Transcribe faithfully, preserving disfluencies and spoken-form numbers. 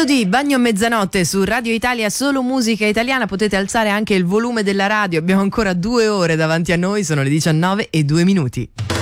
Moody, Bagno a mezzanotte su Radio Italia, solo musica italiana. Potete alzare anche il volume della radio, abbiamo ancora due ore davanti a noi, sono le diciannove e due minuti.